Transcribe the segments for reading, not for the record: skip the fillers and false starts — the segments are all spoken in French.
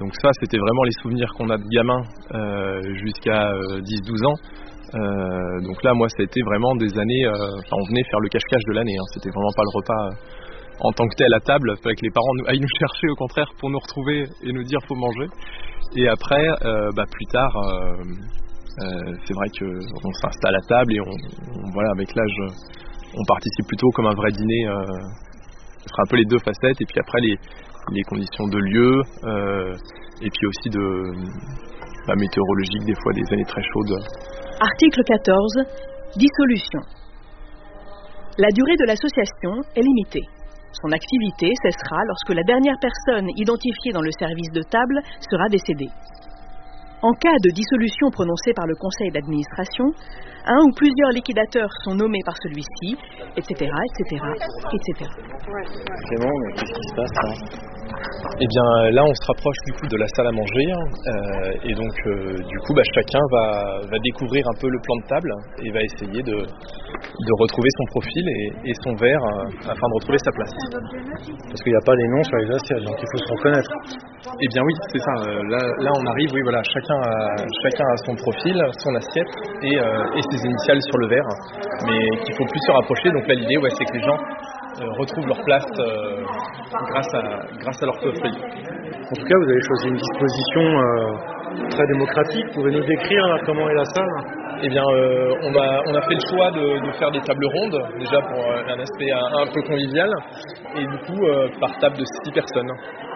Donc ça, c'était vraiment les souvenirs qu'on a de gamin jusqu'à 10-12 ans. Donc là, moi, ça a été vraiment des années... on venait faire le cache-cache de l'année. C'était vraiment pas le repas en tant que tel à table. Il fallait que les parents aillent nous chercher, au contraire, pour nous retrouver et nous dire « faut manger ». Et après, plus tard, c'est vrai qu'on s'installe à table et voilà, avec l'âge, on participe plutôt comme un vrai dîner. Ce sera un peu les deux facettes. Et puis après, les conditions de lieu et puis aussi météorologique, des fois des années très chaudes. Article 14. Dissolution. La durée de l'association est limitée. Son activité cessera lorsque la dernière personne identifiée dans le service de table sera décédée. En cas de dissolution prononcée par le conseil d'administration, un ou plusieurs liquidateurs sont nommés par celui-ci, etc., etc., etc. C'est bon, mais qu'est-ce qui se passe là ? Eh bien, là, on se rapproche du coup de la salle à manger, et donc du coup, chacun va découvrir un peu le plan de table et va essayer de retrouver son profil et son verre afin de retrouver sa place. Parce qu'il n'y a pas les noms sur les assiettes, donc il faut se reconnaître. Eh bien oui, c'est ça. Là, on arrive, oui, voilà, chacun a son profil, son assiette et ses initiales sur le verre, mais qu'il faut plus se rapprocher. Donc là, l'idée, c'est que les gens retrouvent leur place grâce à leur coffret. En tout cas, vous avez choisi une disposition très démocratique. Vous pouvez nous décrire comment est la salle ? Eh bien, on a fait le choix de faire des tables rondes, déjà pour un aspect un peu convivial, et du coup, par table de 6 personnes.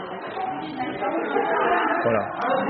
Voilà.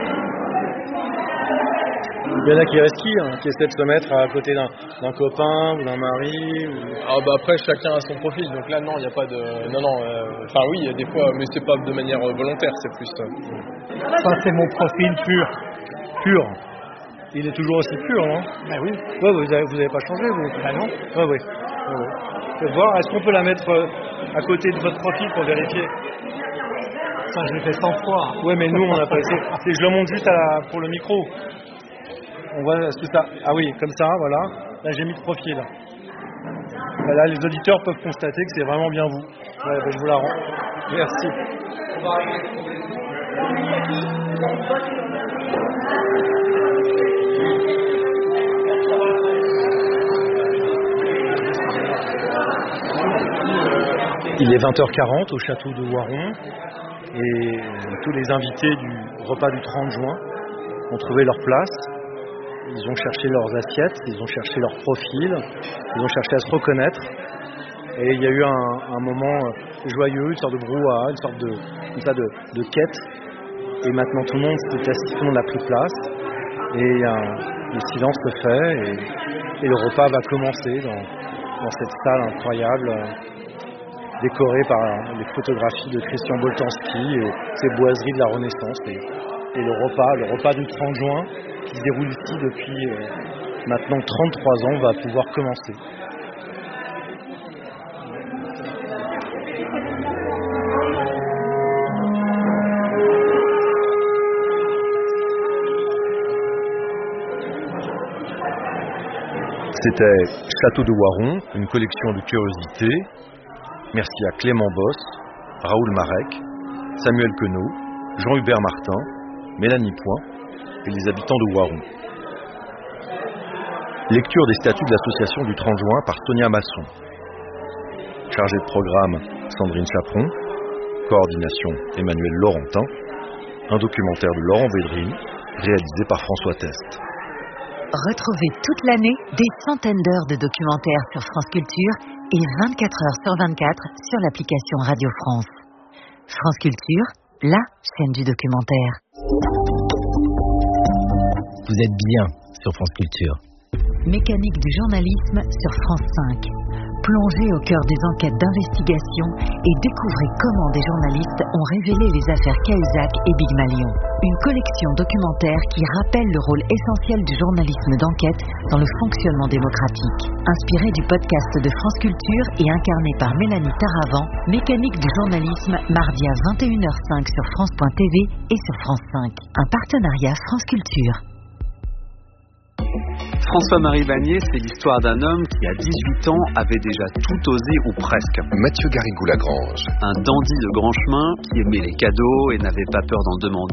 Il y en a qui restent qui essaient de se mettre à côté d'un copain ou d'un mari ou... Après, chacun a son profil, donc là, non, il n'y a pas de... oui, il y a des fois, mais c'est pas de manière volontaire, c'est plus... Ça, c'est mon profil pur. Pur. Il est toujours aussi pur, non ? Ben oui. Ouais, vous avez pas changé, vous ? Ben non. Ouais. Je vais voir, est-ce qu'on peut la mettre à côté de votre profil pour vérifier ? Ça, je l'ai fait 100 fois. Ouais, mais nous, on n'a pas essayé. Je le monte juste pour le micro. On voit, est-ce que ça... Ah oui, comme ça, voilà. Là, j'ai mis le profil. Là, les auditeurs peuvent constater que c'est vraiment bien vous. Ouais, je vous la rends. Merci. Il est 20h40 au château de Voiron et tous les invités du repas du 30 juin ont trouvé leur place. Ils ont cherché leurs assiettes, ils ont cherché leur profil, ils ont cherché à se reconnaître. Et il y a eu un moment joyeux, une sorte de brouhaha, une sorte de quête. Et maintenant tout le monde s'est assis, tout le monde a pris place. Et le silence se fait et le repas va commencer dans cette salle incroyable, décorée par les photographies de Christian Boltanski et ses boiseries de la Renaissance. Et le repas du 30 juin, qui se déroule ici depuis maintenant 33 ans, va pouvoir commencer. C'était Château de Voiron, une collection de curiosités. Merci à Clément Boss, Raoul Marek, Samuel Queneau, Jean-Hubert Martin, Mélanie Point et les habitants de Voiron. Lecture des statuts de l'association du 30 juin par Sonia Masson. Chargé de programme, Sandrine Chaperon. Coordination, Emmanuel Laurentin. Un documentaire de Laurent Védrine, réalisé par François Test. Retrouvez toute l'année des centaines d'heures de documentaires sur France Culture et 24 heures sur 24 sur l'application Radio France. France Culture, la chaîne du documentaire. Vous êtes bien sur France Culture. Mécanique du journalisme sur France 5. Plongez au cœur des enquêtes d'investigation et découvrez comment des journalistes ont révélé les affaires Cahuzac et Big Malion. Une collection documentaire qui rappelle le rôle essentiel du journalisme d'enquête dans le fonctionnement démocratique. Inspiré du podcast de France Culture et incarné par Mélanie Taravant, Mécanique du journalisme, mardi à 21h05 sur France.tv et sur France 5. Un partenariat France Culture. François-Marie Vanier, c'est l'histoire d'un homme qui, à 18 ans, avait déjà tout osé ou presque. Mathieu Garrigou-Lagrange. Un dandy de grand chemin qui aimait les cadeaux et n'avait pas peur d'en demander